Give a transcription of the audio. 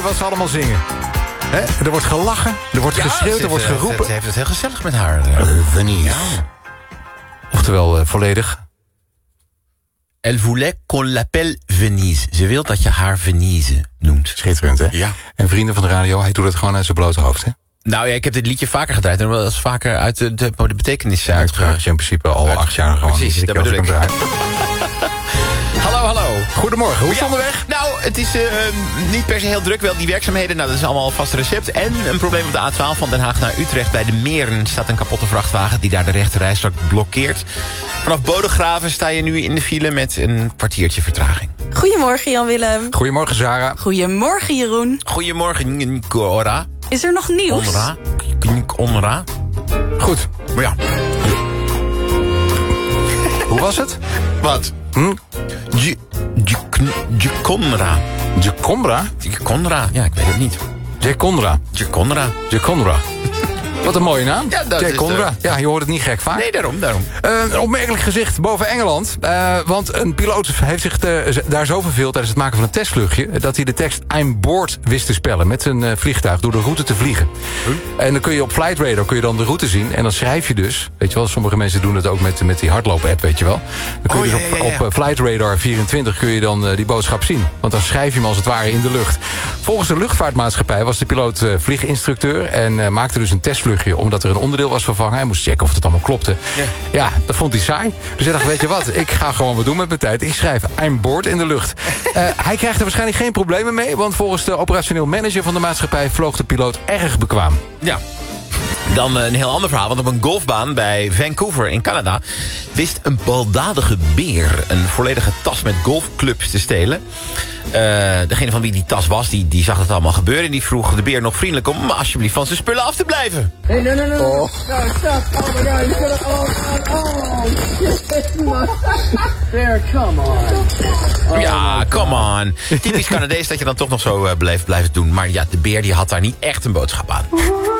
mooi wat ze allemaal zingen. Er wordt gelachen, er wordt geschreeuwd, er wordt geroepen. Ze heeft het heel gezellig met haar. Venise. Ja. Oftewel, volledig. Elle voulait qu'on l'appelle Venise. Ze wil dat je haar Venise noemt. Schitterend, hè? Ja. En vrienden van de radio, hij doet het gewoon uit zijn blote hoofd, hè? Nou ja, ik heb dit liedje vaker gedraaid. En dat is vaker uit de betekenis Ja, uitgegaan. in principe al 8 jaar gewoon. Precies, dat bedoel ik. Hallo. Goedemorgen, hoe is het onderweg? Nou, het is niet per se heel druk. Wel die werkzaamheden, nou, dat is allemaal vast recept. En een probleem op de A12 van Den Haag naar Utrecht. Bij de Meren staat een kapotte vrachtwagen die daar de rechterrijstrook blokkeert. Vanaf Bodegraven sta je nu in de file met een kwartiertje vertraging. Goedemorgen Jan-Willem. Goedemorgen, Zara. Goedemorgen Jeroen. Goedemorgen, Cora. Is er nog nieuws? Onra. Goed. Maar ja. Hoe was het? Wat? Jaconra. Jaconra? Jaconra, ja, ik weet het niet. Jaconra. Jaconra. Wat een mooie naam. Ja, dat Jaconra. is, Ja, je hoort het niet gek vaak. Nee, daarom. Een opmerkelijk gezicht boven Engeland. Want een piloot heeft zich daar zo verveeld tijdens het maken van een testvluchtje, dat hij de tekst I'm bored wist te spellen met zijn vliegtuig door de route te vliegen. En dan kun je op Flight Radar de route zien. En dan schrijf je dus, weet je wel, sommige mensen doen het ook met die hardloop-app, weet je wel. Dan kun je op Flight Radar 24 kun je dan die boodschap zien. Want dan schrijf je hem als het ware in de lucht. Volgens de luchtvaartmaatschappij was de piloot vlieginstructeur en maakte dus een testvluchtje omdat er een onderdeel was vervangen. Hij moest checken of het allemaal klopte. Ja, dat vond hij saai. Dus hij dacht, weet je wat, ik ga gewoon wat doen met mijn tijd. Ik schrijf I'm bored in de lucht. Hij krijgt er waarschijnlijk geen problemen mee, want volgens de operationeel manager van de maatschappij vloog de piloot erg bekwaam. Ja. Dan een heel ander verhaal, want op een golfbaan bij Vancouver in Canada wist een baldadige beer een volledige tas met golfclubs te stelen. Degene van wie die tas was, die zag het allemaal gebeuren en die vroeg de beer nog vriendelijk om alsjeblieft van zijn spullen af te blijven. Hey, no. Oh. No, stop. Oh my god, you gotta, Bear, come on. Ja, come on. Typisch Canadees dat je dan toch nog zo blijft doen. Maar ja, de beer die had daar niet echt een boodschap aan.